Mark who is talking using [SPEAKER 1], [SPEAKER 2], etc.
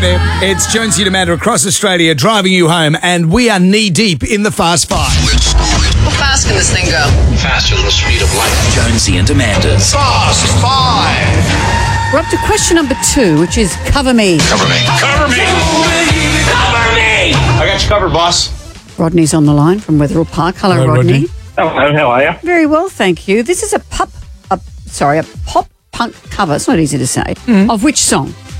[SPEAKER 1] there. It's Jonesy and Amanda across Australia driving you home, and we are knee-deep in the Fast Five.
[SPEAKER 2] How fast can this thing go?
[SPEAKER 3] Faster than the speed of light.
[SPEAKER 4] Jonesy and Amanda's
[SPEAKER 3] Fast Five.
[SPEAKER 5] We're up to question number 2, which is cover me.
[SPEAKER 3] Cover me. Cover me. Cover me. I got you covered, boss.
[SPEAKER 5] Rodney's on the line from Wetherill Park. Hello, Rodney.
[SPEAKER 6] Hello, how are you?
[SPEAKER 5] Very well, thank you. This is a pop punk cover, it's not easy to say, of which song?